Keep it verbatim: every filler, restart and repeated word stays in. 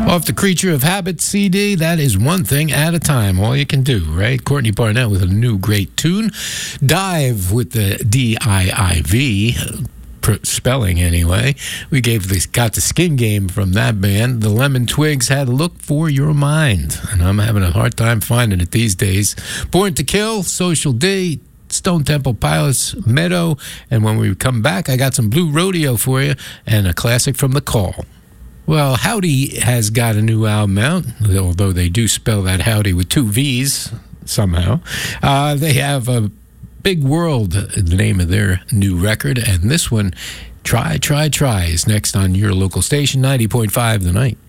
Off the Creature of Habit C D, that is one thing at a time. All you can do, right? Courtney Barnett with a new great tune. Dive with the D I I V, spelling anyway. We gave this, got the Skin Game from that band. The Lemon Twigs had Look for Your Mind, and I'm having a hard time finding it these days. Born to Kill, Social D, Stone Temple Pilots, Meadow, and when we come back, I got some Blue Rodeo for you and a classic from The Call. Well, Howdy has got a new album out, although they do spell that Howdy with two V's somehow. Uh, they have a Big World, the name of their new record, and this one, Try, Try, Try, is next on your local station, ninety point five The Night.